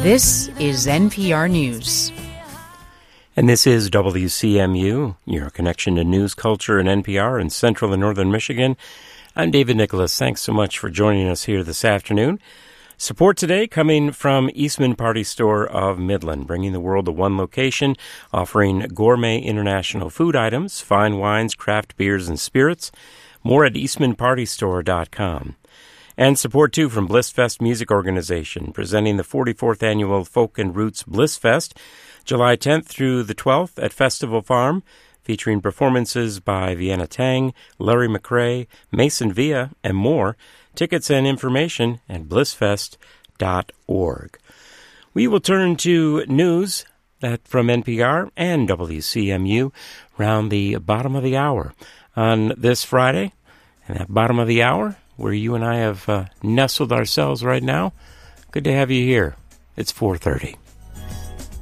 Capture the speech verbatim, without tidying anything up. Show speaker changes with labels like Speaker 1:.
Speaker 1: This is N P R News.
Speaker 2: And this is W C M U, your connection to news, culture, and N P R in central and northern Michigan. I'm David Nicholas. Thanks so much for joining us here this afternoon. Support today coming from Eastman Party Store of Midland, bringing the world to one location, offering gourmet international food items, fine wines, craft beers, and spirits. More at eastman party store dot com. And support, too, from Blissfest Music Organization, presenting the forty-fourth Annual Folk and Roots Blissfest, July tenth through the twelfth at Festival Farm, featuring performances by Vienna Tang, Larry McRae, Mason Villa, and more. Tickets and information at blissfest dot org. We will turn to news that from N P R and W C M U around the bottom of the hour on this Friday. And that bottom of the hour, where you and I have uh, nestled ourselves right now, good to have you here. It's four thirty.